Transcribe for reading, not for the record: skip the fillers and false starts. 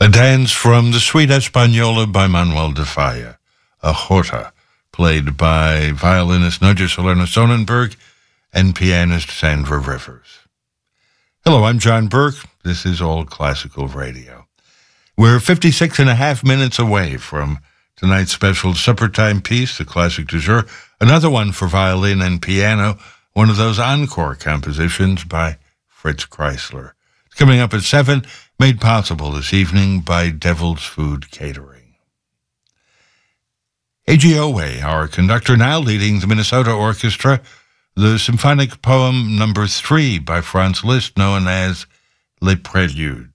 A dance from the Suite Española by Manuel de Falla, a jota, played by violinist Nadia Salerno Sonnenberg and pianist Sandra Rivers. Hello, I'm John Burke. This is All Classical Radio. We're 56 and a half minutes away from tonight's special supper time piece, the classic du jour, another one for violin and piano, one of those encore compositions by Fritz Kreisler. It's coming up at 7, made possible this evening by Devil's Food Catering. A.G. Owe, our conductor, now leading the Minnesota Orchestra, the symphonic poem number 3 by Franz Liszt, known as Les Préludes.